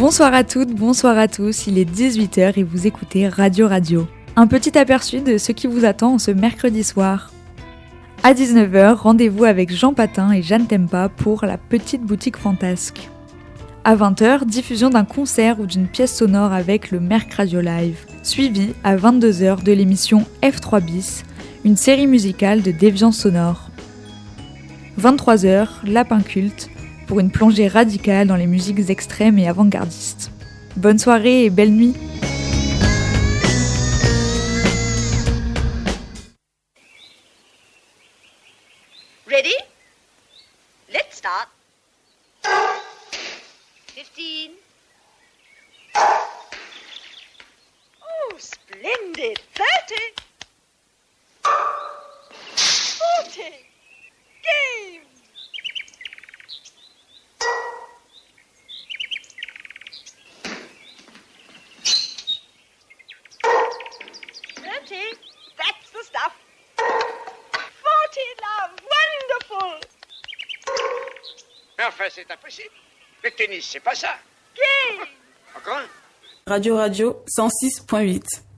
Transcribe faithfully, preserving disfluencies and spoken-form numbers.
Bonsoir à toutes, bonsoir à tous, il est dix-huit heures et vous écoutez Radio Radio. Un petit aperçu de ce qui vous attend ce mercredi soir. À dix-neuf heures, rendez-vous avec Jean Patin et Jeanne Tempa pour la petite boutique fantasque. À vingt heures, diffusion d'un concert ou d'une pièce sonore avec le Merc Radio Live, suivi à vingt-deux heures de l'émission F trois bis, une série musicale de déviance sonore. vingt-trois heures, Lapin Culte, pour une plongée radicale dans les musiques extrêmes et avant-gardistes. Bonne soirée et belle nuit! Ready? Let's start. Fifteen. Oh, splendid. Thirty. Forty. Game. Thirty. That's the stuff. Forty, love. Wonderful. Mais enfin, c'est impossible. Le tennis, c'est pas ça. Game. Encore un. Radio Radio cent six point huit.